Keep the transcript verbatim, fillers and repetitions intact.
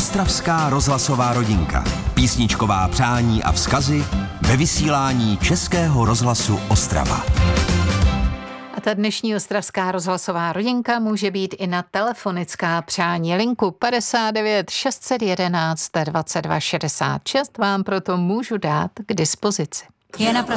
Ostravská rozhlasová rodinka. Písničková přání a vzkazy ve vysílání Českého rozhlasu Ostrava. A ta dnešní ostravská rozhlasová rodinka může být i na telefonická přání. Linku padesát devět šest set jedenáct dvacet dva šedesát šest vám proto můžu dát k dispozici. Je naprosto